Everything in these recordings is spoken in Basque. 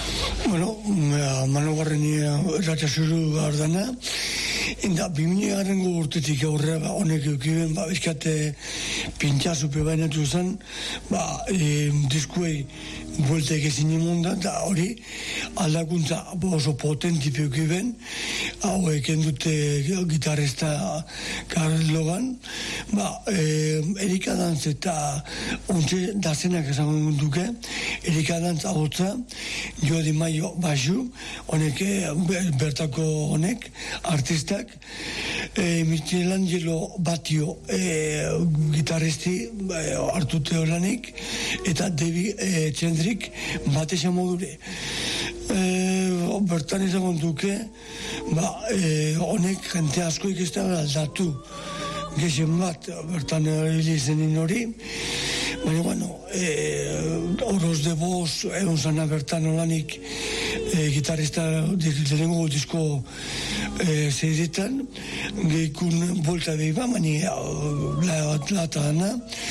Bueno, manogarren erratxasuru gardana, eta 2000 urtetik aurrera honek eukiben, bizkate pintxazupe bainatu zen, diskuei bueltek ezin imonda, eta hori aldakuntza oso potentipe eukiben, hauek endute gitarrista Karl Logan, Erika Dantz eta ontsa dazenak esango duke, Erika Dantz ahotza, Jodi Maio basu, honek, bertako honek, artistak, Michelangelo Batio gitarristi hartute horanik, eta David Chendrick bate modure. Bertan izan duke, honek jente asko ikiztea aldatu. Gexen bat, bertan hilizenin hori, baina, Oroz de Boz, egon zana bertan olanik gitarrista lehenengo disko zeidetan, gehikun bolta behiba, baina lata dana,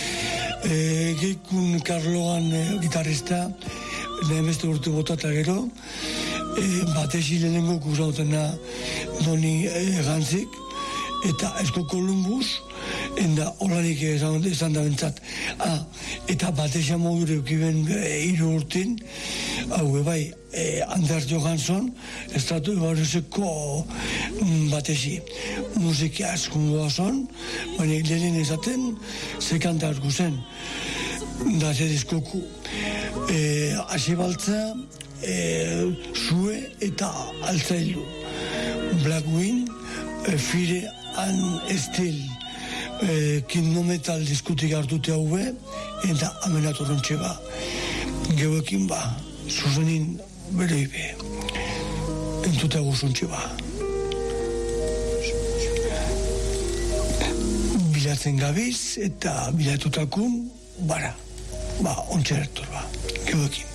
gehikun Karlogan gitarrista, lehen beste urte botata gero, batezi lehenengo kusautena Doni Gantzik, eta Esko Columbus, enda olanik esan da bentsat. Eta bateza modure eukiben 3 urtin, hau bai, Anders Johansson, Estatu Ibaruzeko batezi. Musiki askungoa zon, baina lehen ezaten, zekanta hartu zen. Da ze diskoku. Asibaltza, Zue eta Altzailu. Black Wind, Fire and Steel. Kindometal diskutik hartute haue, eta amenatu rontxe Geuekin zuzenin bere ibe. Entute guzuntxe Bilatzen gabiz, eta bilatutakun, ontsa ertor Geuekin.